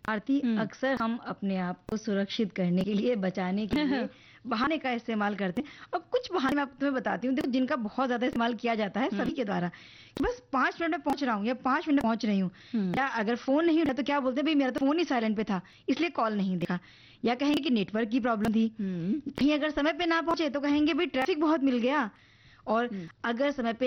आरती, हुँ। अक्सर हम अपने आप को सुरक्षित करने के लिए, बचाने के लिए बहाने का इस्तेमाल करते हैं। और कुछ बहाने मैं तुम्हें बताती हूँ, देखो जिनका बहुत ज़्यादा इस्तेमाल किया जाता है हुँ। सभी के द्वारा, कि बस 5 मिनट में पहुँच रहा हूँ या 5 मिनट में पहुँच रही हूँ। हुँ। या अगर फ़ोन नहीं उठा तो क्या बोलते हैं, भई मेरा तो फ़ोन ही साइलेंट पे था, इसलिए कॉल नहीं देखा। या कहेंगे कि नेटवर्क की प्रॉब्लम थी। हुँ। कहीं अगर समय पे ना पहुँचे तो कहेंगे भई ट्रैफिक बहुत मिल गया। और हुँ। अगर समय पे